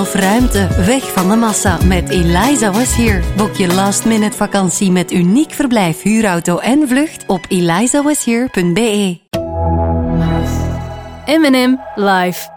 Of ruimte, weg van de massa met Eliza Was Here. Boek je last-minute vakantie met uniek verblijf, huurauto en vlucht op elizawashere.be. M&M live.